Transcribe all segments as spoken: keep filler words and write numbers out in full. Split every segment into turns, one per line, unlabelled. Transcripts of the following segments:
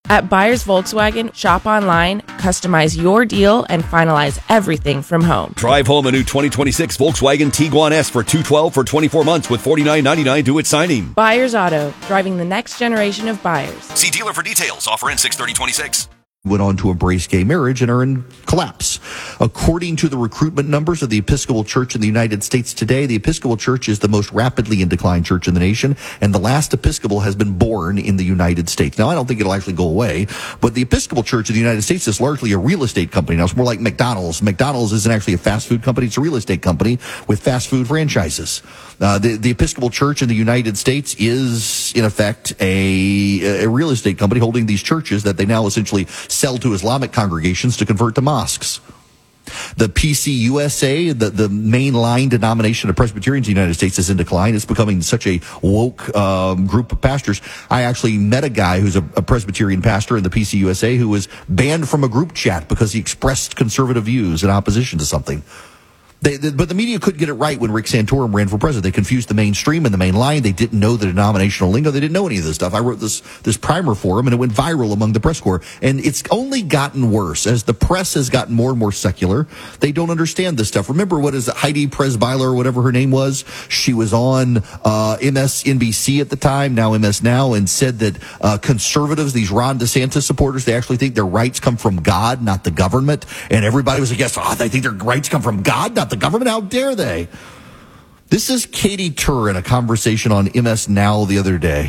At Buyers Volkswagen, shop online, customize your deal, and finalize everything from home.
Drive home a new twenty twenty-six Volkswagen Tiguan S for two hundred twelve dollars for twenty-four months with forty-nine ninety-nine due at signing.
Buyers Auto, driving the next generation of buyers.
See dealer for details. Offer in six thirty twenty-six.
Went on to embrace gay marriage and are in collapse. According to the recruitment numbers of the Episcopal Church in the United States today, the Episcopal Church is the most rapidly in decline church in the nation, and the last Episcopal has been born in the United States. Now, I don't think it'll actually go away, but the Episcopal Church in the United States is largely a real estate company. Now, it's more like McDonald's. McDonald's isn't actually a fast food company. It's a real estate company with fast food franchises. Uh, the, the Episcopal Church in the United States is, in effect, a, a real estate company holding these churches that they now essentially sell to Islamic congregations to convert to mosques. The P C U S A, the, the mainline denomination of Presbyterians in the United States, is in decline. It's becoming such a woke um, group of pastors. I actually met a guy who's a, a Presbyterian pastor in the P C U S A who was banned from a group chat because he expressed conservative views in opposition to something. They, they, but the media couldn't get it right when Rick Santorum ran for president. They confused the mainstream and the main line. They didn't know the denominational lingo. They didn't know any of this stuff. I wrote this this primer for him, and it went viral among the press corps. And it's only gotten worse. As the press has gotten more and more secular, they don't understand this stuff. Remember, what is it, Heidi Presbyler, or whatever her name was? She was on uh, M S N B C at the time, now M S Now, and said that uh, conservatives, these Ron DeSantis supporters, they actually think their rights come from God, not the government. And everybody was like, yes, oh, they think their rights come from God, not the government. How dare they? This is Katie Tur in a conversation on M S Now the other day.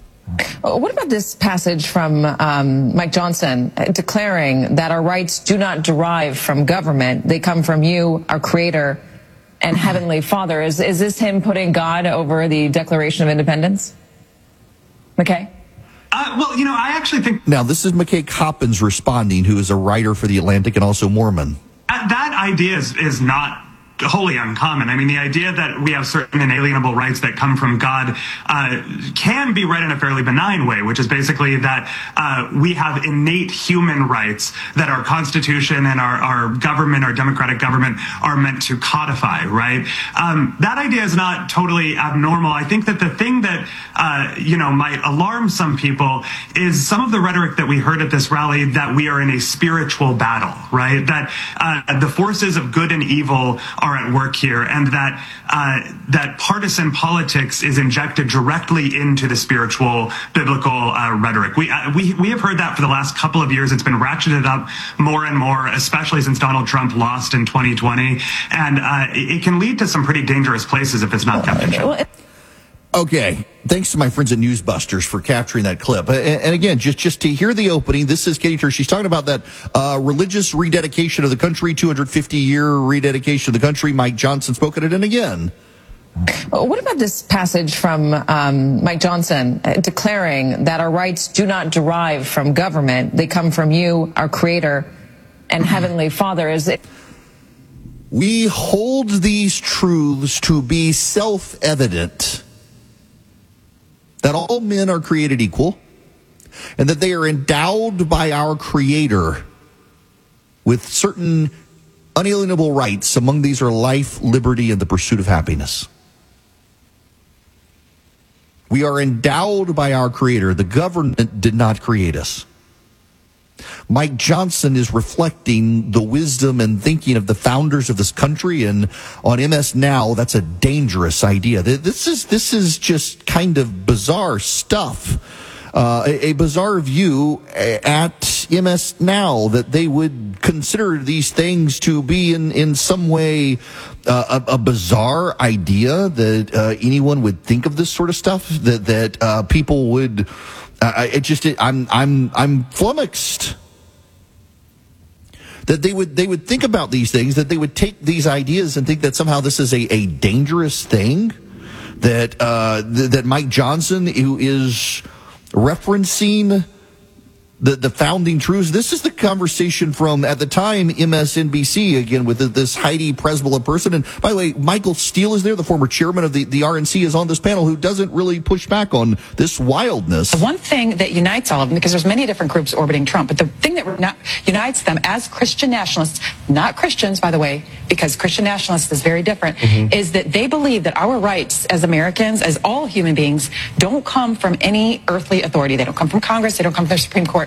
What about this passage from um, Mike Johnson declaring that our rights do not derive from government? They come from you, our Creator and Heavenly Father. Is, is this him putting God over the Declaration of Independence? McKay?
Uh, well, you know, I actually think...
Now, this is McKay Coppins responding, who is a writer for The Atlantic and also Mormon.
Uh, that idea is, is not wholly uncommon. I mean, the idea that we have certain inalienable rights that come from God uh, can be read in a fairly benign way, which is basically that uh, we have innate human rights that our Constitution and our, our government, our democratic government, are meant to codify, right? Um, that idea is not totally abnormal. I think that the thing that, uh, you know, might alarm some people is some of the rhetoric that we heard at this rally that we are in a spiritual battle, right? That uh, the forces of good and evil are at work here, and that uh, that partisan politics is injected directly into the spiritual biblical uh, rhetoric. We, uh, we we have heard that for the last couple of years. It's been ratcheted up more and more, especially since Donald Trump lost in twenty twenty, and uh, it, it can lead to some pretty dangerous places if it's not kept in check.
Okay, thanks to my friends at Newsbusters for capturing that clip. And, and again, just, just to hear the opening, this is Katie Tur. She's talking about that uh, religious rededication of the country, two hundred fifty year rededication of the country. Mike Johnson spoke at it, and again.
What about this passage from um, Mike Johnson declaring that our rights do not derive from government? They come from you, our Creator and Heavenly Father. Is it?
We hold these truths to be self-evident, that all men are created equal, and that they are endowed by our Creator with certain unalienable rights. Among these are life, liberty, and the pursuit of happiness. We are endowed by our Creator. The government did not create us. Mike Johnson is reflecting the wisdom and thinking of the founders of this country, and on M S Now, that's a dangerous idea. This is this is just kind of bizarre stuff. Uh, a, a bizarre view at M S Now that they would consider these things to be in, in some way uh, a, a bizarre idea, that uh, anyone would think of this sort of stuff, that that uh, people would. Uh, it just, it, I'm, I'm, I'm flummoxed that they would, they would think about these things, that they would take these ideas and think that somehow this is a, a dangerous thing, that, uh, th- that Mike Johnson, who is referencing the, the founding truths. This is the conversation from, at the time, M S N B C, again, with this Heidi Presbyler person. And by the way, Michael Steele is there, the former chairman of the, the R N C, is on this panel, who doesn't really push back on this wildness.
The one thing that unites all of them, because there's many different groups orbiting Trump, but the thing that not, unites them as Christian nationalists, not Christians, by the way, because Christian nationalists is very different, mm-hmm. is that they believe that our rights as Americans, as all human beings, don't come from any earthly authority. They don't come from Congress. They don't come from the Supreme Court.